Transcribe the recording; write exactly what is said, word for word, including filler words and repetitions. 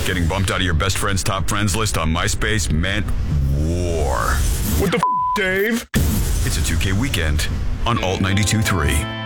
Getting bumped out of your best friend's top friends list on MySpace meant war. What the f***, Dave? It's a two K weekend on Alt ninety-two point three.